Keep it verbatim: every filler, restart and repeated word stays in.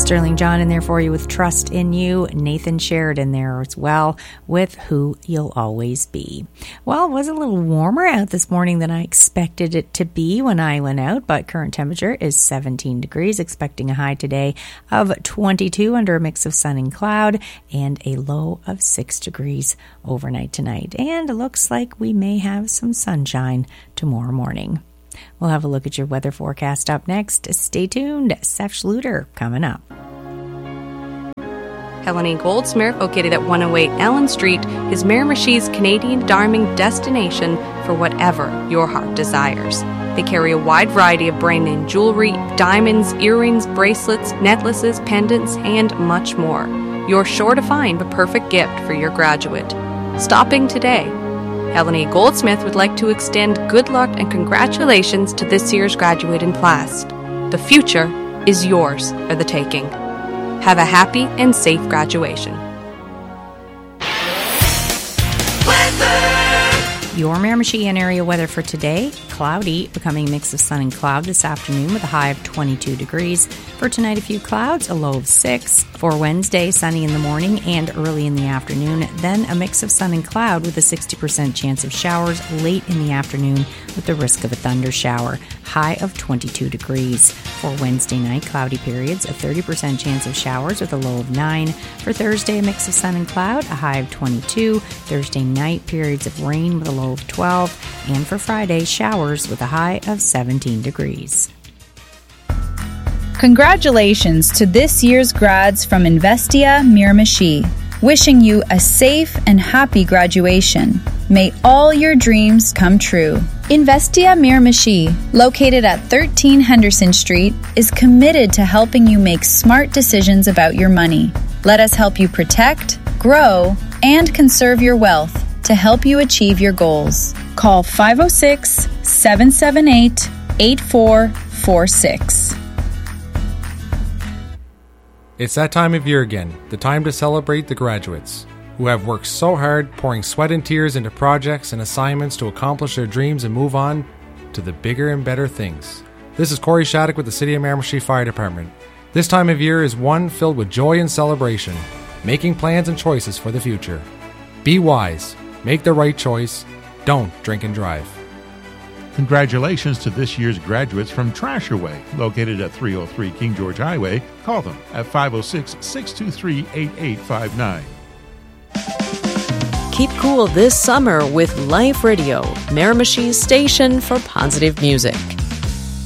Sterling John in there for you with Trust in You. Nathan Sheridan there as well with Who You'll Always Be. Well, it was a little warmer out this morning than I expected it to be when I went out, but current temperature is seventeen degrees, expecting a high today of twenty-two under a mix of sun and cloud, and a low of six degrees overnight tonight. And it looks like we may have some sunshine tomorrow morning. We'll have a look at your weather forecast up next. Stay tuned. Seth Schluter coming up. Helene Goldsmith, located at one oh eight Allen Street, is Miramichi's Canadian diamond destination for whatever your heart desires. They carry a wide variety of brand-name jewelry, diamonds, earrings, bracelets, necklaces, pendants, and much more. You're sure to find the perfect gift for your graduate. Stopping today. Helene Goldsmith would like to extend good luck and congratulations to this year's graduating class. The future is yours for the taking. Have a happy and safe graduation. Your Miramichi and area weather for today: cloudy, becoming a mix of sun and cloud this afternoon with a high of twenty-two degrees. For tonight, a few clouds, a low of six. For Wednesday, sunny in the morning and early in the afternoon, then a mix of sun and cloud with a sixty percent chance of showers late in the afternoon with the risk of a thunder shower. High of twenty-two degrees. For Wednesday night, cloudy periods, a thirty percent chance of showers with a low of nine. For Thursday, a mix of sun and cloud, a high of twenty-two. Thursday night, periods of rain with a low of twelve. And for Friday, showers with a high of seventeen degrees. Congratulations to this year's grads from Investia Miramichi. Wishing you a safe and happy graduation. May all your dreams come true. Investia Miramichi, located at thirteen Henderson Street, is committed to helping you make smart decisions about your money. Let us help you protect, grow, and conserve your wealth to help you achieve your goals. Call five oh six, seven seven eight, eight four four six. It's that time of year again, the time to celebrate the graduates, who have worked so hard, pouring sweat and tears into projects and assignments to accomplish their dreams and move on to the bigger and better things. This is Corey Shattuck with the City of Miramichi Fire Department. This time of year is one filled with joy and celebration, making plans and choices for the future. Be wise, make the right choice, don't drink and drive. Congratulations to this year's graduates from Trasherway, located at three oh three King George Highway. Call them at five oh six, six two three, eight eight five nine. Keep cool this summer with Life Radio, Miramichi's station for positive music.